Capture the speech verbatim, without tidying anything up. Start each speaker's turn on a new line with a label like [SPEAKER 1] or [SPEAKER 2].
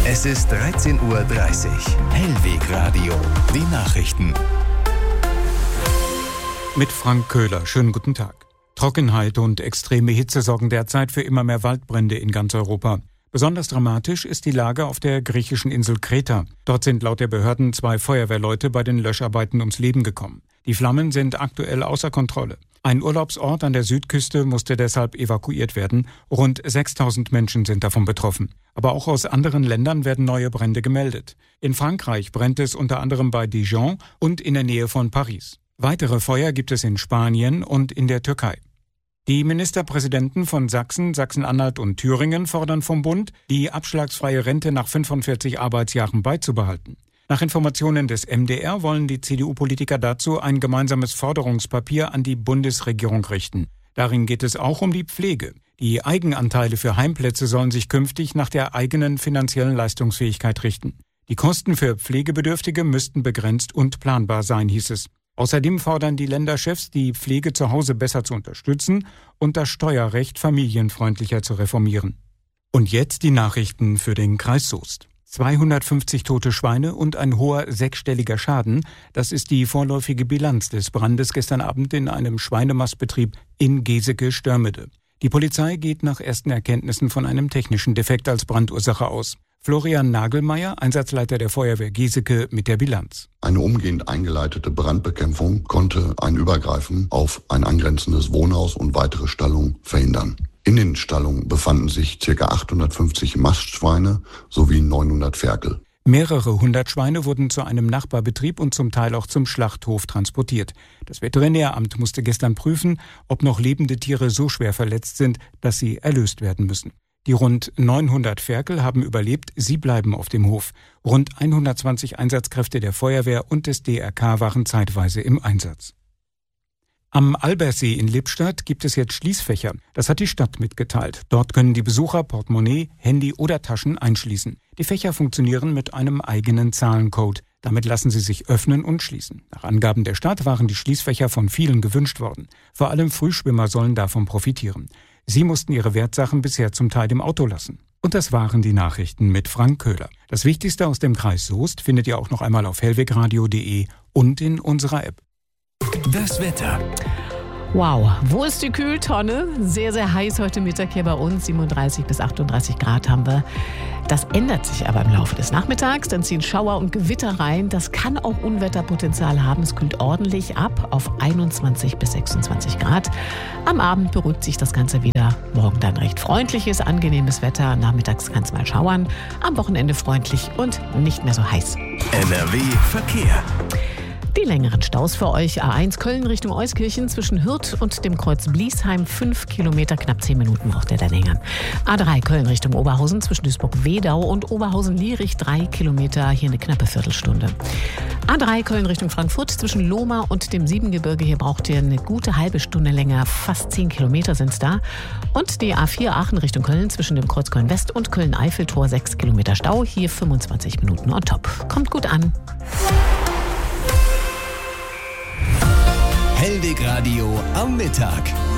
[SPEAKER 1] Es ist dreizehn Uhr dreißig. Hellweg Radio. Die Nachrichten.
[SPEAKER 2] Mit Frank Köhler. Schönen guten Tag. Trockenheit und extreme Hitze sorgen derzeit für immer mehr Waldbrände in ganz Europa. Besonders dramatisch ist die Lage auf der griechischen Insel Kreta. Dort sind laut der Behörden zwei Feuerwehrleute bei den Löscharbeiten ums Leben gekommen. Die Flammen sind aktuell außer Kontrolle. Ein Urlaubsort an der Südküste musste deshalb evakuiert werden. Rund sechstausend Menschen sind davon betroffen. Aber auch aus anderen Ländern werden neue Brände gemeldet. In Frankreich brennt es unter anderem bei Dijon und in der Nähe von Paris. Weitere Feuer gibt es in Spanien und in der Türkei. Die Ministerpräsidenten von Sachsen, Sachsen-Anhalt und Thüringen fordern vom Bund, die abschlagsfreie Rente nach fünfundvierzig Arbeitsjahren beizubehalten. Nach Informationen des M D R wollen die C D U-Politiker dazu ein gemeinsames Forderungspapier an die Bundesregierung richten. Darin geht es auch um die Pflege. Die Eigenanteile für Heimplätze sollen sich künftig nach der eigenen finanziellen Leistungsfähigkeit richten. Die Kosten für Pflegebedürftige müssten begrenzt und planbar sein, hieß es. Außerdem fordern die Länderchefs, die Pflege zu Hause besser zu unterstützen und das Steuerrecht familienfreundlicher zu reformieren. Und jetzt die Nachrichten für den Kreis Soest. zweihundertfünfzig tote Schweine und ein hoher sechsstelliger Schaden, das ist die vorläufige Bilanz des Brandes gestern Abend in einem Schweinemastbetrieb in Geseke-Störmede. Die Polizei geht nach ersten Erkenntnissen von einem technischen Defekt als Brandursache aus. Florian Nagelmeier, Einsatzleiter der Feuerwehr Geseke, mit der Bilanz.
[SPEAKER 3] Eine umgehend eingeleitete Brandbekämpfung konnte ein Übergreifen auf ein angrenzendes Wohnhaus und weitere Stallungen verhindern. In den Stallungen befanden sich ca. achthundertfünfzig Mastschweine sowie neunhundert Ferkel.
[SPEAKER 2] Mehrere hundert Schweine wurden zu einem Nachbarbetrieb und zum Teil auch zum Schlachthof transportiert. Das Veterinäramt musste gestern prüfen, ob noch lebende Tiere so schwer verletzt sind, dass sie erlöst werden müssen. Die rund neunhundert Ferkel haben überlebt, sie bleiben auf dem Hof. Rund hundertzwanzig Einsatzkräfte der Feuerwehr und des D R K waren zeitweise im Einsatz. Am Albersee in Lippstadt gibt es jetzt Schließfächer. Das hat die Stadt mitgeteilt. Dort können die Besucher Portemonnaie, Handy oder Taschen einschließen. Die Fächer funktionieren mit einem eigenen Zahlencode. Damit lassen sie sich öffnen und schließen. Nach Angaben der Stadt waren die Schließfächer von vielen gewünscht worden. Vor allem Frühschwimmer sollen davon profitieren. Sie mussten ihre Wertsachen bisher zum Teil im Auto lassen. Und das waren die Nachrichten mit Frank Köhler. Das Wichtigste aus dem Kreis Soest findet ihr auch noch einmal auf hellwegradio punkt de und in unserer App.
[SPEAKER 1] Das Wetter.
[SPEAKER 4] Wow, wo ist die Kühltonne? Sehr, sehr heiß heute Mittag hier bei uns. siebenunddreißig bis achtunddreißig Grad haben wir. Das ändert sich aber im Laufe des Nachmittags. Dann ziehen Schauer und Gewitter rein. Das kann auch Unwetterpotenzial haben. Es kühlt ordentlich ab auf einundzwanzig bis sechsundzwanzig Grad. Am Abend beruhigt sich das Ganze wieder. Morgen dann recht freundliches, angenehmes Wetter. Nachmittags kann es mal schauern. Am Wochenende freundlich und nicht mehr so heiß.
[SPEAKER 1] N R W Verkehr.
[SPEAKER 4] Die längeren Staus für euch. A eins Köln Richtung Euskirchen zwischen Hürth und dem Kreuz Bliesheim. fünf Kilometer, knapp zehn Minuten braucht der da länger. A drei Köln Richtung Oberhausen zwischen Duisburg-Wedau und Oberhausen-Lierich. drei Kilometer, hier eine knappe Viertelstunde. A drei Köln Richtung Frankfurt zwischen Lohmar und dem Siebengebirge. Hier braucht ihr eine gute halbe Stunde länger. Fast zehn Kilometer sind es da. Und die A vier Aachen Richtung Köln zwischen dem Kreuz Köln-West und Köln-Eiffeltor. sechs Kilometer Stau. Hier fünfundzwanzig Minuten on top. Kommt gut an.
[SPEAKER 1] Hellweg Radio am Mittag.